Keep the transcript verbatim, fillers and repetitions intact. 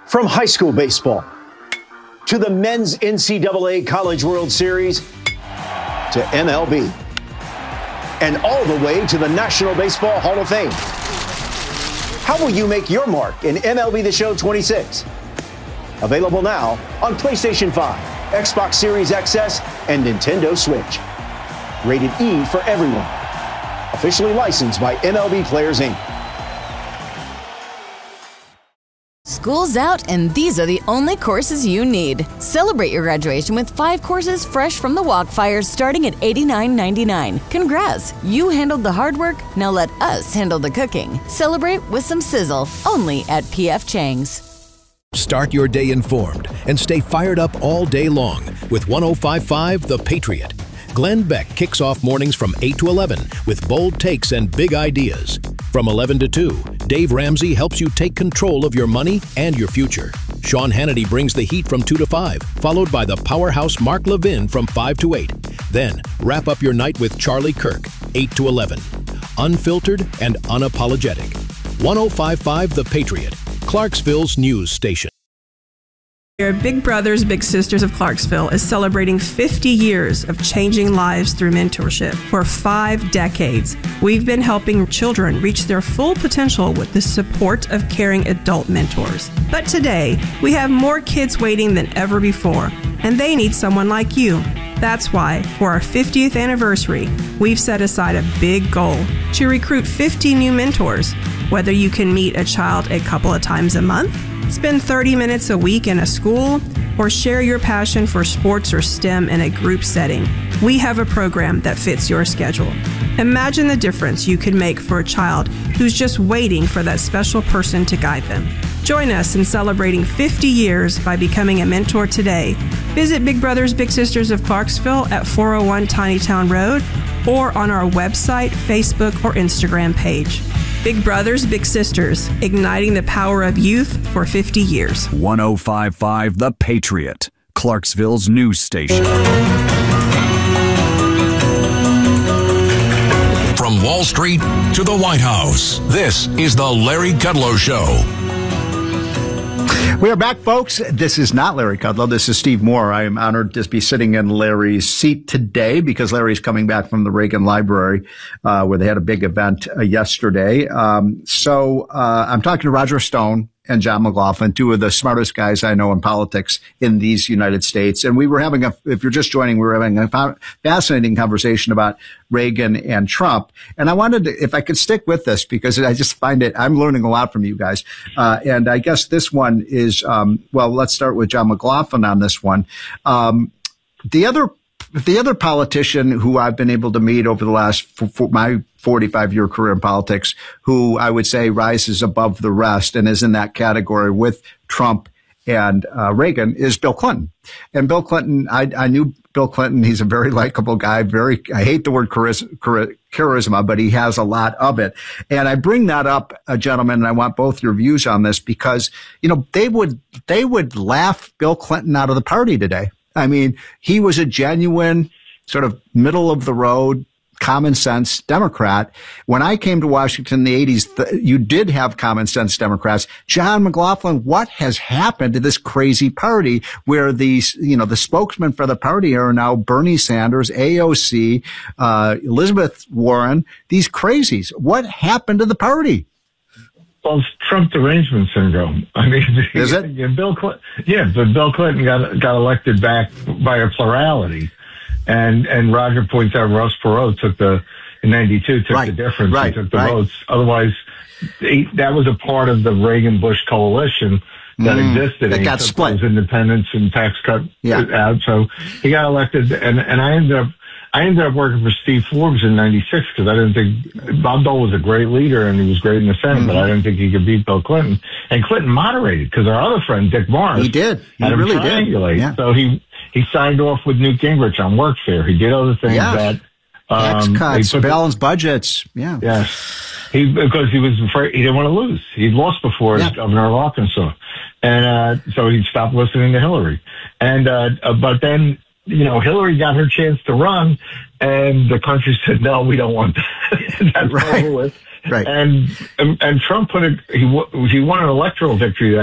From high school baseball to the men's N C double A College World Series to M L B and all the way to the National Baseball Hall of Fame. How will you make your mark in M L B The Show twenty-six? Available now on PlayStation five, Xbox Series X S, and Nintendo Switch. Rated E for everyone. Officially licensed by M L B Players, Incorporated. School's out, and these are the only courses you need. Celebrate your graduation with five courses fresh from the Walkfire starting at eighty-nine ninety-nine. Congrats, you handled the hard work, now let us handle the cooking. Celebrate with some sizzle, only at P F Chang's. Start your day informed and stay fired up all day long with one oh five point five The Patriot. Glenn Beck kicks off mornings from eight to eleven with bold takes and big ideas. From eleven to two, Dave Ramsey helps you take control of your money and your future. Sean Hannity brings the heat from two to five, followed by the powerhouse Mark Levin from five to eight. Then, wrap up your night with Charlie Kirk, eight to eleven. Unfiltered and unapologetic. one oh five point five The Patriot, Clarksville's news station. Big Brothers Big Sisters of Clarksville is celebrating fifty years of changing lives through mentorship. For five decades, we've been helping children reach their full potential with the support of caring adult mentors. But today, we have more kids waiting than ever before, and they need someone like you. That's why, for our fiftieth anniversary, we've set aside a big goal to recruit fifty new mentors. Whether you can meet a child a couple of times a month, spend thirty minutes a week in a school, or share your passion for sports or STEM in a group setting, we have a program that fits your schedule. Imagine the difference you could make for a child who's just waiting for that special person to guide them. Join us in celebrating fifty years by becoming a mentor today. Visit Big Brothers Big Sisters of Clarksville at four oh one Tinytown Road or on our website, Facebook, or Instagram page. Big Brothers Big Sisters, igniting the power of youth for fifty years. one oh five point five The Patriot, Clarksville's news station. From Wall Street to the White House, this is the Larry Kudlow Show. We are back, folks. This is not Larry Kudlow. This is Steve Moore. I am honored to be sitting in Larry's seat today because Larry's coming back from the Reagan Library, uh, where they had a big event uh, yesterday. Um, so uh, I'm talking to Roger Stone and John McLaughlin, two of the smartest guys I know in politics in these United States. And we were having a, if you're just joining, we were having a fascinating conversation about Reagan and Trump. And I wanted to, if I could stick with this, because I just find it, I'm learning a lot from you guys. Uh, and I guess this one is, um, well, let's start with John McLaughlin on this one. Um, the other The other politician who I've been able to meet over the last, for, for my forty-five year career in politics, who I would say rises above the rest and is in that category with Trump and uh, Reagan, is Bill Clinton. And Bill Clinton, I, I knew Bill Clinton. He's a very likable guy. Very, I hate the word charisma, charisma, but he has a lot of it. And I bring that up, uh, gentlemen, and I want both your views on this because, you know, they would, they would laugh Bill Clinton out of the party today. I mean, he was a genuine sort of middle of the road, common sense Democrat. When I came to Washington in the eighties, th- you did have common sense Democrats. John McLaughlin, what has happened to this crazy party where these, you know, the spokesmen for the party are now Bernie Sanders, A O C, uh, Elizabeth Warren, these crazies? What happened to the party? Well, it's Trump derangement syndrome. I mean, is it? Yeah, Bill Clinton, yeah, but Bill Clinton got got elected back by a plurality, and and Roger points out Ross Perot took the in ninety-two took right. the difference. Right. He took the right. votes. Otherwise, he, that was a part of the Reagan Bush coalition that mm, existed. That and got he took split. those independence and tax cut yeah. out. So he got elected, and and I ended up. I ended up working for Steve Forbes in ninety-six because I didn't think Bob Dole was a great leader and he was great in the Senate, mm-hmm. but I didn't think he could beat Bill Clinton. And Clinton moderated because our other friend, Dick Morris, he did. He had him really triangulate. did. Yeah. So he, he signed off with Newt Gingrich on workfare. He did other things yeah. that tax um, cuts, the, balanced budgets. Yeah. Yes. He, because he was afraid, he didn't want to lose. He'd lost before yeah. as governor of Arkansas. And, uh, so he stopped listening to Hillary. And, uh, but then, you know, Hillary got her chance to run, and the country said, no, we don't want that. That's right. over with. Right. And, and and Trump put a he he won an electoral victory that